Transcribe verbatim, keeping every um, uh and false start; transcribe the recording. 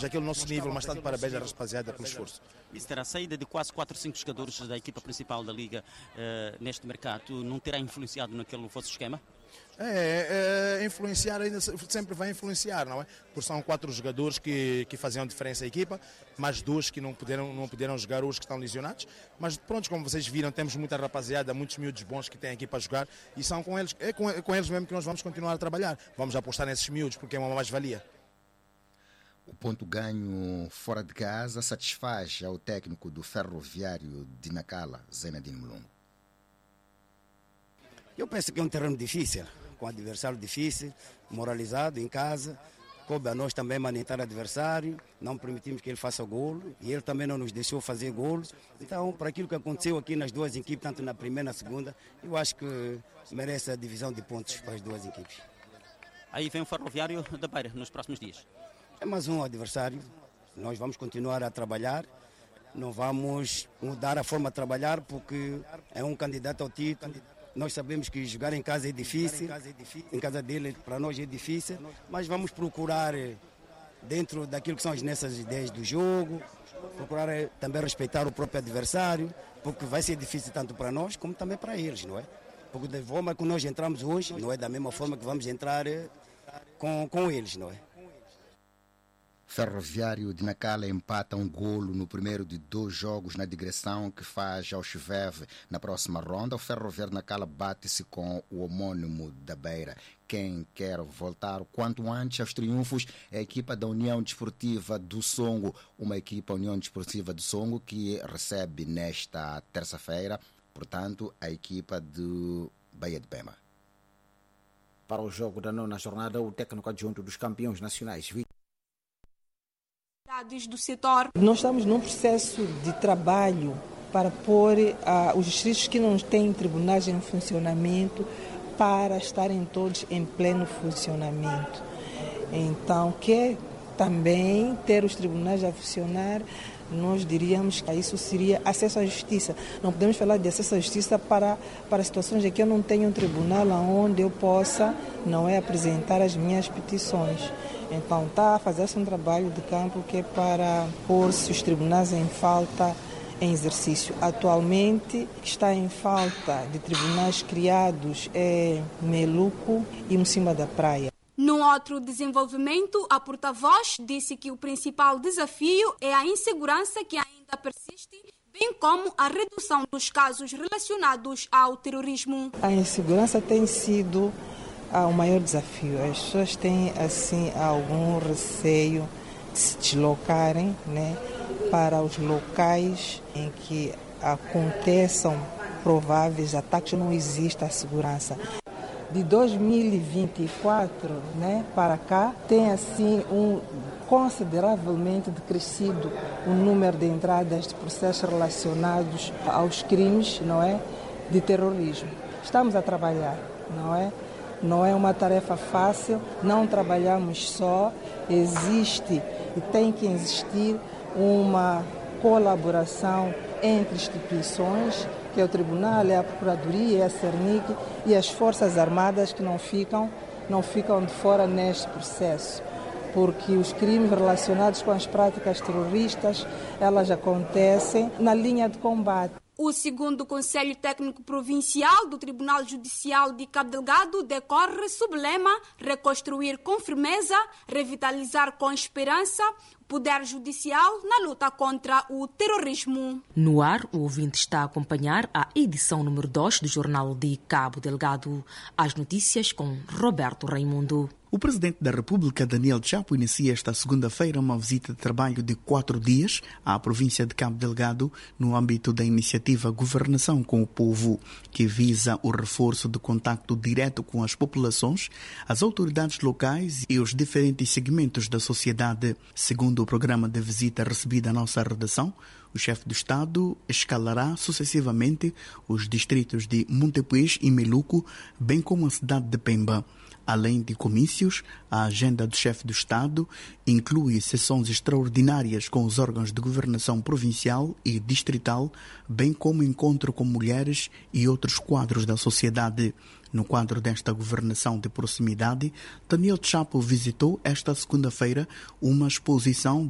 aquele nosso nível, mas tanto parabéns à rapaziada pelo esforço. Mister, a saída de quase quatro, cinco jogadores da equipa principal da Liga uh, neste mercado não terá influenciado naquele vosso esquema? É, é, influenciar ainda sempre vai influenciar, não é? Porque são quatro jogadores que, que faziam diferença à equipa, mais dois que não puderam, não puderam jogar, os que estão lesionados. Mas pronto, como vocês viram, temos muita rapaziada, muitos miúdos bons que têm aqui para jogar e são com eles, é com, é com eles mesmo que nós vamos continuar a trabalhar. Vamos apostar nesses miúdos porque é uma mais-valia. O ponto ganho fora de casa satisfaz ao técnico do Ferroviário de Nacala, Zenadine Mulungu. Eu penso que é um terreno difícil, com adversário difícil, moralizado em casa. Coube a nós também manitar o adversário, não permitimos que ele faça golo e ele também não nos deixou fazer golos. Então, para aquilo que aconteceu aqui nas duas equipes, tanto na primeira e na segunda, eu acho que merece a divisão de pontos para as duas equipes. Aí vem o Ferroviário da Beira nos próximos dias. É mais um adversário, nós vamos continuar a trabalhar, não vamos mudar a forma de trabalhar porque é um candidato ao título. Nós sabemos que jogar em casa é difícil, em casa dele para nós é difícil, mas vamos procurar dentro daquilo que são as nossas ideias do jogo, procurar também respeitar o próprio adversário, porque vai ser difícil tanto para nós como também para eles, não é? Porque da forma que nós entramos hoje, não é da mesma forma que vamos entrar com, com eles, não é? Ferroviário de Nacala empata um golo no primeiro de dois jogos na digressão que faz ao Chiveve na próxima ronda. O Ferroviário de Nacala bate-se com o homónimo da Beira. Quem quer voltar o quanto antes aos triunfos é a equipa da União Desportiva do Songo, uma equipa União Desportiva do Songo que recebe nesta terça-feira, portanto, a equipa de Baía de Pemba. Para o jogo da nona jornada, o técnico adjunto dos campeões nacionais do setor. Nós estamos num processo de trabalho para pôr uh, os distritos que não têm tribunais em funcionamento para estarem todos em pleno funcionamento. Então, quer também ter os tribunais a funcionar, nós diríamos que isso seria acesso à justiça. Não podemos falar de acesso à justiça para, para situações em que eu não tenho um tribunal onde eu possa, não é, apresentar as minhas petições. Então, está a fazer-se um trabalho de campo que é para pôr-se os tribunais em falta em exercício. Atualmente, está em falta de tribunais criados é Meluco e Mocimba da Praia. Num outro desenvolvimento, a porta-voz disse que o principal desafio é a insegurança que ainda persiste, bem como a redução dos casos relacionados ao terrorismo. A insegurança tem sido ah, o maior desafio. As pessoas têm assim algum receio de se deslocarem, né, para os locais em que aconteçam prováveis ataques. Não existe a segurança. De dois mil e vinte e quatro, né, para cá, tem assim um consideravelmente decrescido o número de entradas de processos relacionados aos crimes, não é, de terrorismo. Estamos a trabalhar, não é? Não é uma tarefa fácil, não trabalhamos só, existe e tem que existir uma colaboração entre instituições, que é o Tribunal, é a Procuradoria, é a Cernic e as Forças Armadas que não ficam, não ficam de fora neste processo, porque os crimes relacionados com as práticas terroristas, elas acontecem na linha de combate. O segundo Conselho Técnico Provincial do Tribunal Judicial de Cabo Delgado decorre sob lema reconstruir com firmeza, revitalizar com esperança, Poder Judicial na luta contra o terrorismo. No ar, o ouvinte está a acompanhar a edição número dois do Jornal de Cabo Delgado. As notícias com Roberto Raimundo. O Presidente da República, Daniel Chapo, inicia esta segunda-feira uma visita de trabalho de quatro dias à província de Cabo Delgado no âmbito da iniciativa Governação com o Povo, que visa o reforço do contacto direto com as populações, as autoridades locais e os diferentes segmentos da sociedade. Segundo o programa de visita recebido à nossa redação, o chefe do Estado escalará sucessivamente os distritos de Montepuez e Meluco, bem como a cidade de Pemba. Além de comícios, a agenda do chefe do Estado inclui sessões extraordinárias com os órgãos de governação provincial e distrital, bem como encontro com mulheres e outros quadros da sociedade. No quadro desta governação de proximidade, Daniel Chapo visitou esta segunda-feira uma exposição